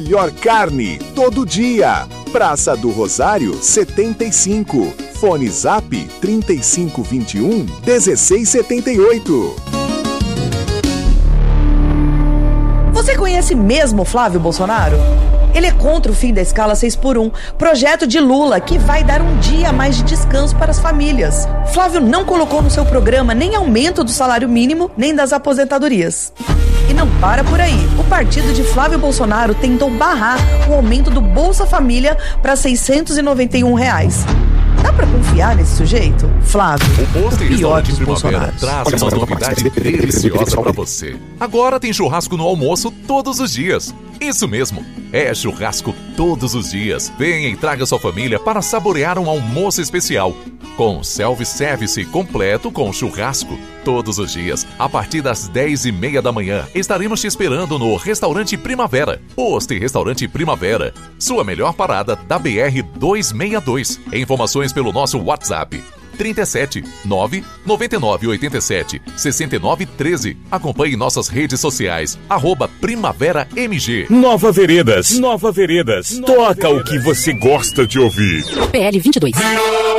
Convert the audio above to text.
Melhor carne, todo dia. Praça do Rosário, 75. Fone Zap, 3521-1678. Você conhece mesmo Flávio Bolsonaro? Ele é contra o fim da escala 6x1, projeto de Lula que vai dar um dia a mais de descanso para as famílias. Flávio não colocou no seu programa nem aumento do salário mínimo, nem das aposentadorias. E não para por aí. O partido de Flávio Bolsonaro tentou barrar o aumento do Bolsa Família para R$ 691. Dá pra confiar nesse sujeito? Flávio, o pior dos Primavera Bolsonaros. traz uma novidade deliciosa pra você. Agora tem churrasco no almoço todos os dias. Isso mesmo, é churrasco todos os dias. Venha e traga sua família para saborear um almoço especial. Com self-service completo com churrasco. Todos os dias, a partir das 10h30 da manhã, estaremos te esperando no Restaurante Primavera. Posto e Restaurante Primavera. Sua melhor parada da BR-262. Informações pelo nosso WhatsApp. 37 9 99 87 69 13. Acompanhe nossas redes sociais. @Primavera MG. Nova Veredas. Toca o que você gosta de ouvir. PL 22.